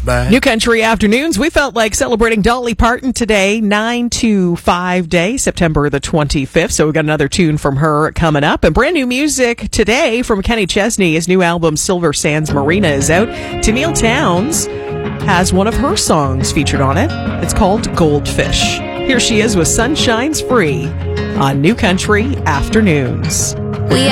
back. New Country Afternoons. We felt like celebrating Dolly Parton today, 9-5 Day, September the 25th. So we got another tune from her coming up. And brand new music today from Kenny Chesney. His new album, Silver Sands Marina, is out. Tenille Townes has one of her songs featured on it. It's called Goldfish. Here she is with Sunshine's Free on New Country Afternoons.